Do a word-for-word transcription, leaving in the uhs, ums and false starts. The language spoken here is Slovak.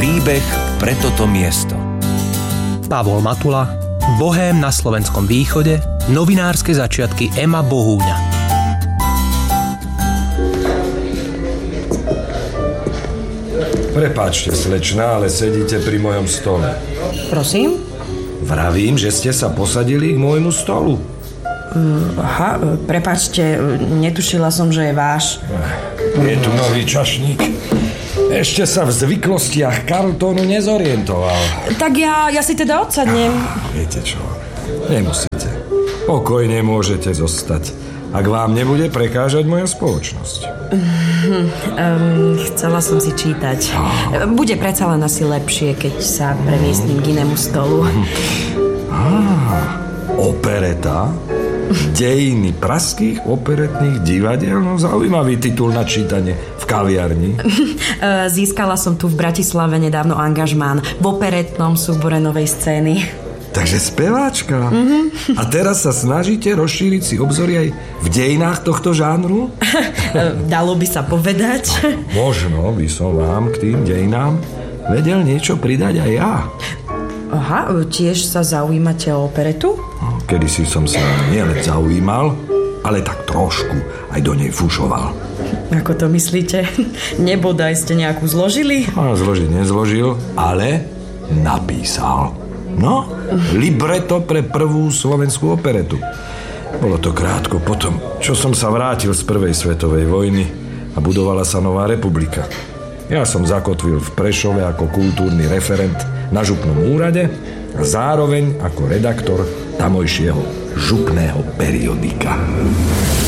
Príbeh pre toto miesto. Pavol Matula, Bohém na slovenskom východe, novinárske začiatky Ema Bohúňa. Prepáčte, slečná, ale sedíte pri mojom stole. Prosím? Vravím, že ste sa posadili k môjmu stolu. Uh, aha, prepáčte, netušila som, že je váš. Je tu nový čašník. Ešte sa v zvyklostiach kartónu nezorientoval. Tak ja, ja si teda odsadnem. Ah, viete čo, nemusíte. Pokojne môžete zostať, ak vám nebude prekážať moja spoločnosť. Um, chcela som si čítať. Oh. Bude predsa len asi lepšie, keď sa premiestním k inému stolu. Ah, opereta? Dejiny pražských operetných divadiel? No, zaujímavý titul na čítanie v kaviarni. Získala som tu v Bratislave nedávno angažmán v operetnom súbore novej scény. Takže speváčka. Mm-hmm. A teraz sa snažíte rozšíriť si obzory aj v dejinách tohto žánru? Dalo by sa povedať. Možno by som vám k tým dejinám vedel niečo pridať aj ja. Aha, tiež sa zaujímate o operetu? Kedysi som sa nielen zaujímal, ale tak trošku aj do nej fušoval. Ako to myslíte? Nebodaj ste nejakú zložili? A zložiť nezložil, ale napísal. No, libreto pre prvú slovenskú operetu. Bolo to krátko potom, čo som sa vrátil z prvej svetovej vojny a budovala sa nová republika. Ja som zakotvil v Prešove ako kultúrny referent na župnom úrade a zároveň ako redaktor tamojšieho župného periodika.